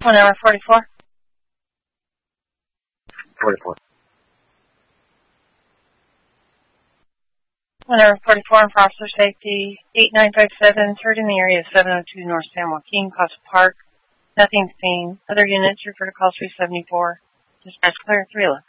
1 hour 44. 44. 1 hour 44 for officer safety. 8957 third in the area of 702 North San Joaquin, Casa Park. Nothing seen. Other units refer to call 374. Dispatch clear 311.